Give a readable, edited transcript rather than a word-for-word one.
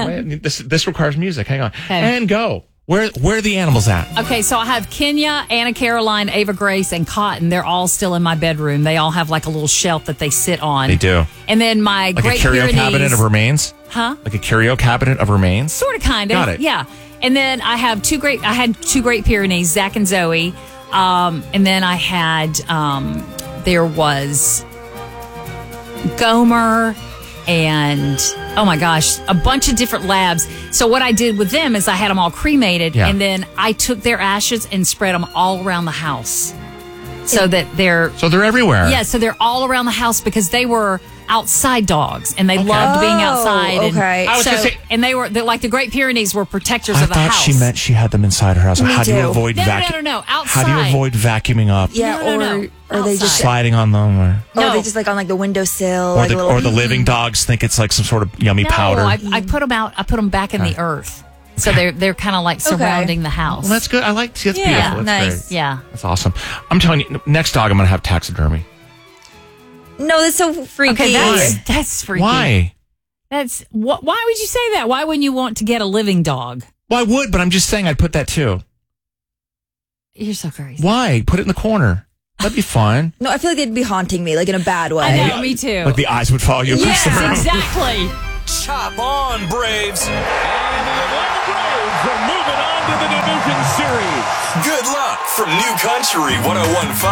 Wait, this requires music. Hang on. Okay. And go. Where are the animals at? Okay, so I have Kenya, Anna Caroline, Ava Grace, and Cotton. They're all still in my bedroom. They all have like a little shelf that they sit on. They do. And then my Like Great a curio Pyrenees. cabinet of remains? Huh? Like a curio cabinet of remains? Sort of, kind of. Got it. Yeah. And then I had two Great Pyrenees, Zach and Zoe. And then I had, there was Gomer and, oh my gosh, a bunch of different labs. So what I did with them is I had them all cremated, and then I took their ashes and spread them all around the house. So that they're everywhere. Yeah, so they're all around the house because they were outside dogs and they loved being outside. Okay. And they're like the Great Pyrenees were protectors of the house. I thought she meant she had them inside her house. Me How do you too. avoid No, How outside. do you avoid vacuuming up? Yeah, No. or they just Sliding on them? Or are they just like on like the windowsill? Or like the, a little, or the living dogs think it's like some sort of yummy powder. I put them out. I put them back in the earth. So they're kind of like surrounding the house. Well, that's good. I like that's beautiful. That's nice. great. Yeah. That's awesome. I'm telling you, next dog I'm going to have taxidermy. No, that's so freaky. Okay, that's freaky. Why? That's why would you say that? Why wouldn't you want to get a living dog? Well, I would, but I'm just saying I'd put that too. You're so crazy. Why? Put it in the corner. That'd be fun. No, I feel like they'd be haunting me, like in a bad way. I know, me too. Like the eyes would follow you across the room. Yes, exactly. Chop on, Braves. And the Atlanta Braves are moving on to the division series. Good luck from New Country 101.5.